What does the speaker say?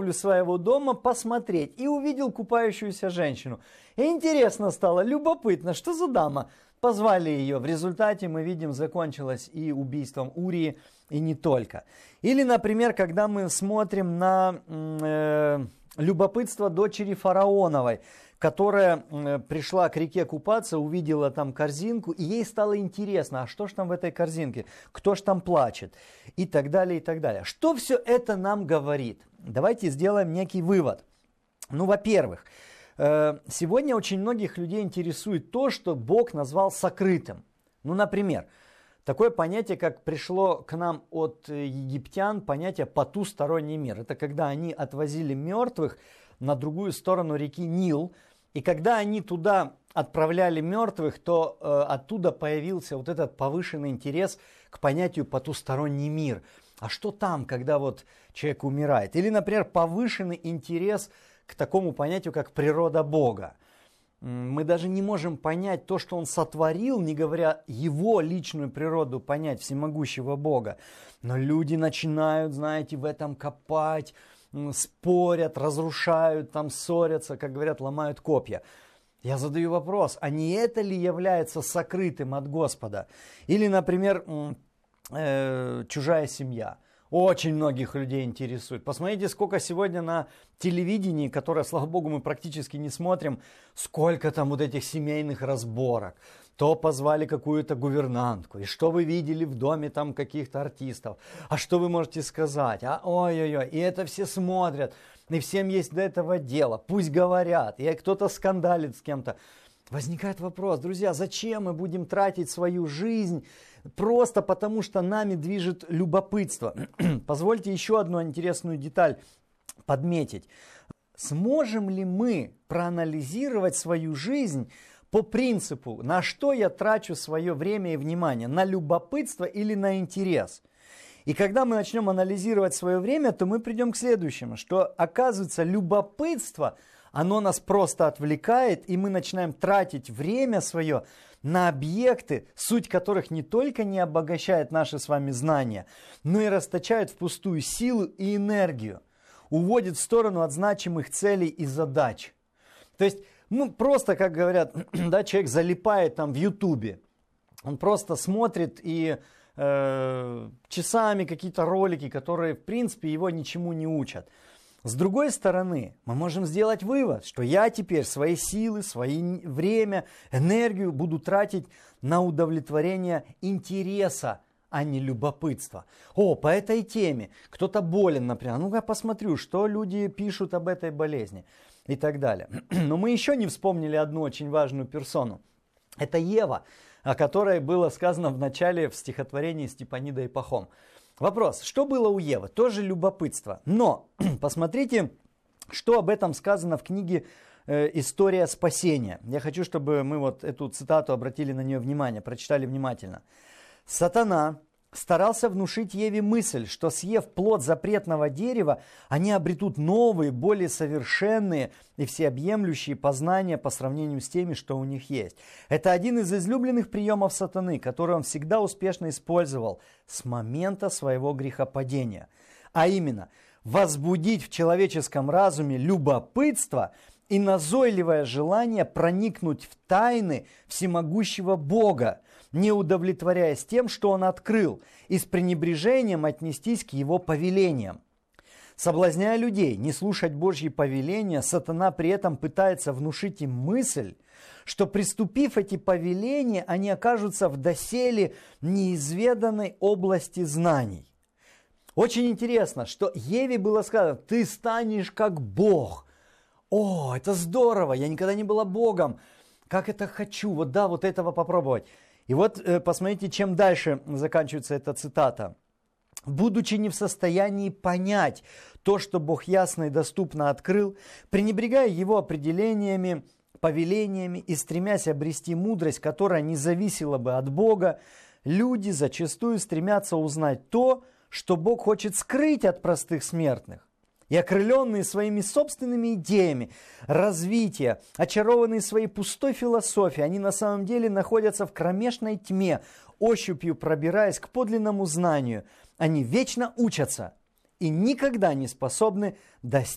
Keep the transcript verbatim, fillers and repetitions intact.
землю своего дома посмотреть и увидел купающуюся женщину. И интересно стало, любопытно, что за дама? Позвали ее. В результате, мы видим, закончилось и убийством Урии, и не только. Или, например, когда мы смотрим на э, любопытство дочери фараоновой, которая э, пришла к реке купаться, увидела там корзинку, и ей стало интересно, а что ж там в этой корзинке, кто ж там плачет, и так далее, и так далее. Что все это нам говорит? Давайте сделаем некий вывод. Ну, во-первых, э, сегодня очень многих людей интересует то, что Бог назвал сокрытым. Ну, например, такое понятие, как пришло к нам от египтян, понятие потусторонний мир. Это когда они отвозили мертвых на другую сторону реки Нил. И когда они туда отправляли мертвых, то э, оттуда появился вот этот повышенный интерес к понятию потусторонний мир. А что там, когда вот человек умирает? Или, например, повышенный интерес к такому понятию, как природа Бога. Мы даже не можем понять то, что Он сотворил, не говоря Его личную природу понять, всемогущего Бога. Но люди начинают, знаете, в этом копать, спорят, разрушают, там ссорятся, как говорят, ломают копья. Я задаю вопрос, а не это ли является сокрытым от Господа? Или, например, э, чужая семья. Очень многих людей интересует. Посмотрите, сколько сегодня на телевидении, которое, слава богу, мы практически не смотрим, сколько там вот этих семейных разборок. То позвали какую-то гувернантку, и что вы видели в доме там каких-то артистов, а что вы можете сказать, а ой-ой-ой, и это все смотрят, и всем есть до этого дело, пусть говорят, и кто-то скандалит с кем-то. Возникает вопрос, друзья, зачем мы будем тратить свою жизнь просто потому, что нами движет любопытство? Позвольте еще одну интересную деталь подметить. Сможем ли мы проанализировать свою жизнь по принципу, на что я трачу свое время и внимание, на любопытство или на интерес? И когда мы начнем анализировать свое время, то мы придем к следующему, что оказывается любопытство, оно нас просто отвлекает, и мы начинаем тратить время свое на объекты, суть которых не только не обогащает наши с вами знания, но и расточает впустую силу и энергию, уводит в сторону от значимых целей и задач. То есть, ну просто, как говорят, да, человек залипает там в Ютубе, он просто смотрит и э, часами какие-то ролики, которые в принципе его ничему не учат. С другой стороны, мы можем сделать вывод, что я теперь свои силы, свое время, энергию буду тратить на удовлетворение интереса, а не любопытства. О, по этой теме кто-то болен, например, ну-ка посмотрю, что люди пишут об этой болезни и так далее. Но мы еще не вспомнили одну очень важную персону. Это Ева, о которой было сказано в начале в стихотворении Степанида и Пахом. Вопрос, что было у Евы? Тоже любопытство. Но посмотрите, что об этом сказано в книге э, «История спасения». Я хочу, чтобы мы вот эту цитату обратили на нее внимание, прочитали внимательно. «Сатана старался внушить Еве мысль, что, съев плод запретного дерева, они обретут новые, более совершенные и всеобъемлющие познания по сравнению с теми, что у них есть. Это один из излюбленных приемов сатаны, который он всегда успешно использовал с момента своего грехопадения. А именно, возбудить в человеческом разуме любопытство и назойливое желание проникнуть в тайны всемогущего Бога, не удовлетворяясь тем, что Он открыл, и с пренебрежением отнестись к Его повелениям. Соблазняя людей не слушать Божьи повеления, сатана при этом пытается внушить им мысль, что, приступив эти повеления, они окажутся в доселе неизведанной области знаний. Очень интересно, что Еве было сказано: ты станешь как Бог. О, это здорово, я никогда не была Богом. Как это хочу, вот да, вот этого попробовать. И вот э, посмотрите, чем дальше заканчивается эта цитата. «Будучи не в состоянии понять то, что Бог ясно и доступно открыл, пренебрегая Его определениями, повелениями и стремясь обрести мудрость, которая не зависела бы от Бога, люди зачастую стремятся узнать то, что Бог хочет скрыть от простых смертных. И окрыленные своими собственными идеями развития, очарованные своей пустой философией, они на самом деле находятся в кромешной тьме, ощупью пробираясь к подлинному знанию. Они вечно учатся и никогда не способны достичь